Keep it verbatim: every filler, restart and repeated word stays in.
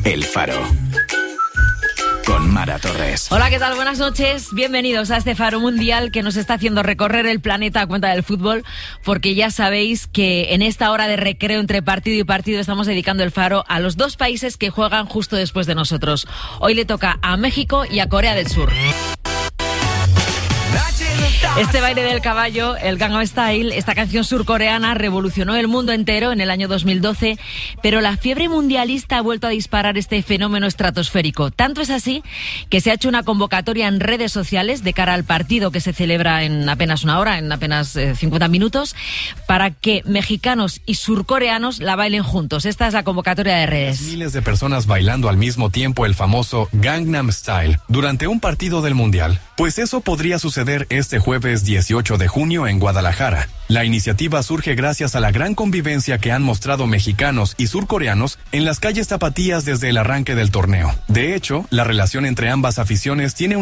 El Faro. Con Mara Torres. Hola, ¿qué tal? Buenas noches. Bienvenidos a este Faro Mundial que nos está haciendo recorrer el planeta a cuenta del fútbol, porque ya sabéis que en esta hora de recreo entre partido y partido estamos dedicando el Faro a los dos países que juegan justo después de nosotros. Hoy le toca a México y a Corea del Sur. Este baile del caballo, el Gangnam Style, esta canción surcoreana revolucionó el mundo entero en el año dos mil doce, pero la fiebre mundialista ha vuelto a disparar este fenómeno estratosférico. Tanto es así que se ha hecho una convocatoria en redes sociales de cara al partido que se celebra en apenas una hora, en apenas eh, cincuenta minutos, para que mexicanos y surcoreanos la bailen juntos. Esta es la convocatoria de redes. Miles de personas bailando al mismo tiempo el famoso Gangnam Style durante un partido del Mundial. Pues eso podría suceder este jueves dieciocho de junio en Guadalajara. La iniciativa surge gracias a la gran convivencia que han mostrado mexicanos y surcoreanos en las calles tapatías desde el arranque del torneo. De hecho, la relación entre ambas aficiones tiene un